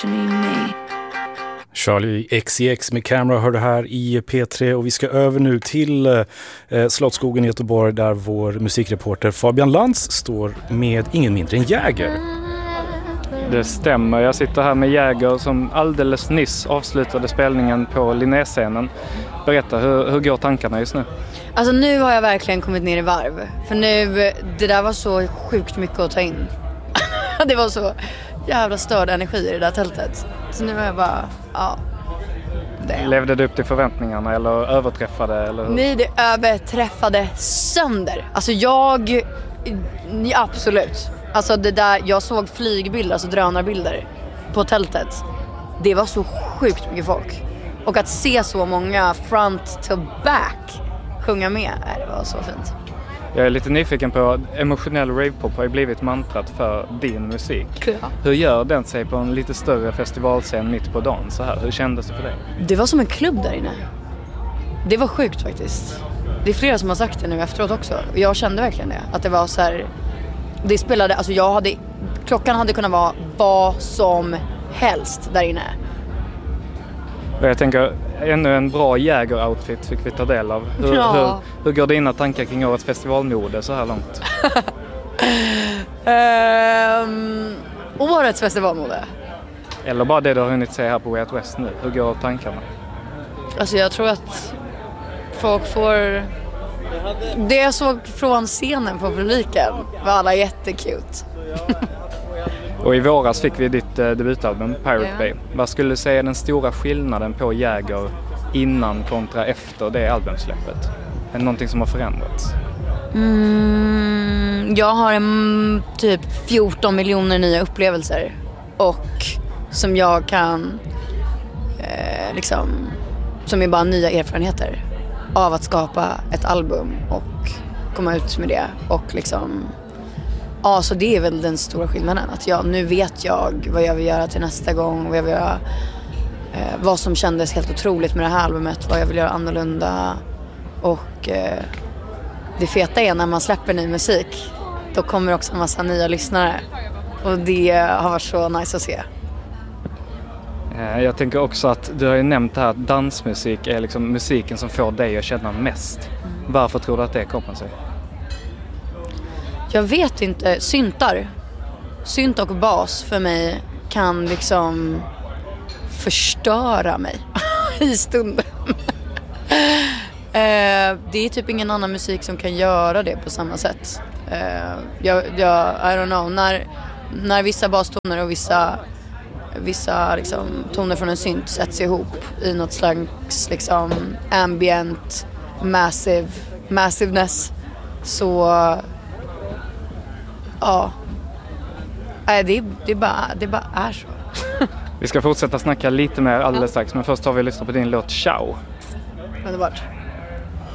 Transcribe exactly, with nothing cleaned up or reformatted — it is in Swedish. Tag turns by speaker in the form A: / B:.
A: Charlie X C X med Camera hör det här i P tre och vi ska över nu till eh, Slottsskogen i Göteborg där vår musikreporter Fabian Lantz står med ingen mindre än Jäger.
B: Det stämmer, jag sitter här med Jäger som alldeles nyss avslutade spelningen på Linnéscenen. Berätta, hur, hur går tankarna just nu?
C: Alltså nu har jag verkligen kommit ner i varv. För nu, det där var så sjukt mycket att ta in. Det var så jävla störd energi i det där tältet. Så nu var jag bara, ja. Det.
B: Levde du upp till förväntningarna eller överträffade? Eller hur?
C: Nej, det överträffade sönder. Alltså jag, absolut. Alltså det där, jag såg flygbilder, alltså drönarbilder på tältet. Det var så sjukt mycket folk. Och att se så många front to back sjunga med, det var så fint.
B: Jag är lite nyfiken på, emotionell ravepop har ju blivit mantrat för din musik.
C: Ja.
B: Hur gör den sig på en lite större festivalscen mitt på dagen så här? Hur kändes det för dig?
C: Det var som en klubb där inne. Det var sjukt faktiskt. Det är flera som har sagt det nu efteråt också. Jag kände verkligen det. Att det var så här, det spelade, alltså jag hade, klockan hade kunnat vara vad som helst där inne.
B: Och jag tänker, ännu en bra Jäger-outfit fick vi ta del av. Hur,
C: ja.
B: hur, hur går dina tankar kring årets festivalmode så här långt?
C: um, årets festivalmode?
B: Eller bara det du har hunnit se här på Way Out West nu. Hur går tankarna?
C: Alltså jag tror att folk får... Det jag såg från scenen på publiken var alla jättekut.
B: Och i våras fick vi ditt eh, debutalbum Pirate
C: ja.
B: Bay. Vad skulle du säga är den stora skillnaden på Jäger innan kontra efter det albumsläppet? Är det någonting som har förändrats?
C: Mm, jag har en, typ fjorton miljoner nya upplevelser. Och som jag kan eh, liksom, som är bara nya erfarenheter av att skapa ett album och komma ut med det. Och liksom, ja, så det är väl den stora skillnaden. Att jag, nu vet jag vad jag vill göra till nästa gång. Vad jag vill göra, eh, vad som kändes helt otroligt med det här albumet. Vad jag vill göra annorlunda. Och eh, det feta är när man släpper ny musik. Då kommer också en massa nya lyssnare. Och det har varit så nice att se.
B: Jag tänker också att du har ju nämnt det här att dansmusik är liksom musiken som får dig att känna mest. Mm. Varför tror du att det kommer sig?
C: Jag vet inte. Syntar. Synt och bas för mig kan liksom förstöra mig i stunden. eh, det är typ ingen annan musik som kan göra det på samma sätt. Eh, jag, jag, I don't know. När, när vissa bastoner och vissa, vissa liksom, toner från en synt sätts ihop i något slags liksom, ambient, massive, massiveness så... Ja, Nej, det, det, bara, det bara är så.
B: Vi ska fortsätta snacka lite mer alldeles strax, men först har vi lyssnat på din låt Ciao.
C: Underbart.